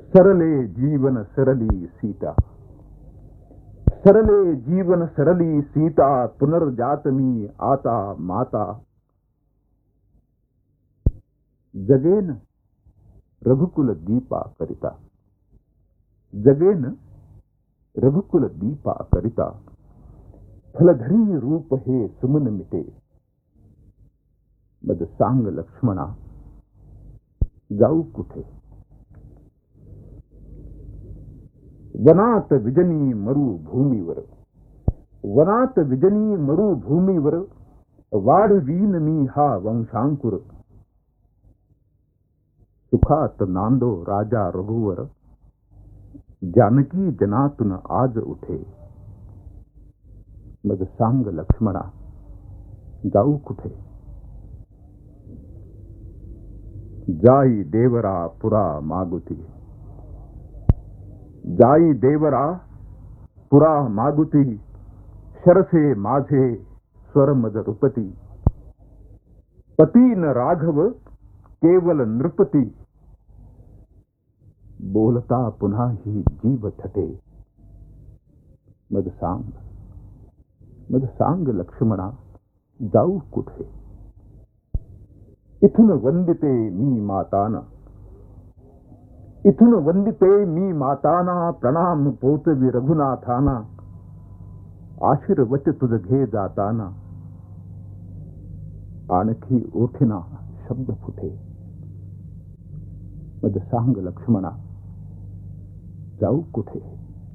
सरले जीवन सरली सीता, सरले जीवन सरली सीता, पुनर्जात मी आता माता. जगेन रघुकुल दीपा करिता, जगेन रघुकुल दीपा करिता, फलधरी रूप हे सुमन मिटे. मद सांग लक्ष्मणा, जाऊ कुठे. वनात विजनी मरु भूमीवर, वनात विजनी मरु भूमीवर, वाढवीन मी हा वंशांकुर. सुखात नांदो राजा रघुवर, जानकी जनातून आज उठे. मग सांग लक्ष्मणा, जाऊ कुठे. जाई देवरा पुरा मागुती, जाई देवरा पुरा मागुती, शरसे माझे स्वरमद रुपती. पतीन राघव केवल नृपती, बोलता पुन्हा ही जीव थटे. मद सांग लक्ष्मणा, जाऊ कुठे. इथून वंदिते मी माताना, इथून वंदिते मी माताना, प्रणाम पोचवी रघुनाथाना. आशीर्वच तुझ घे जाताना, आणखी ओठिना शब्द फुटे. मद सांग लक्ष्मणा, जाऊ कुठे.